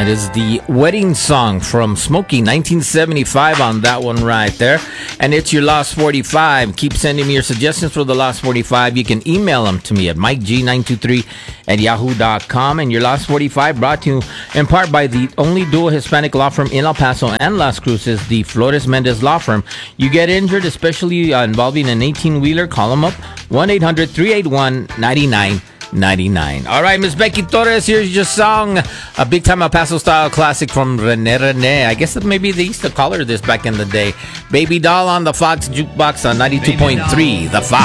That is the wedding song from Smokey, 1975 on that one right there. And it's your Lost 45. Keep sending me your suggestions for the Lost 45. You can email them to me at mikeg923@yahoo.com. And your Lost 45 brought to you in part by the only dual Hispanic law firm in El Paso and Las Cruces, the Flores Mendez Law Firm. You get injured, especially involving an 18-wheeler, call them up, 1-800-381-9999. All right, Miss Becky Torres, here's your song, a big-time El Paso style classic from Rene. I guess that maybe they used to call her this back in the day. Baby Doll on the Fox Jukebox on 92.3, The Fox.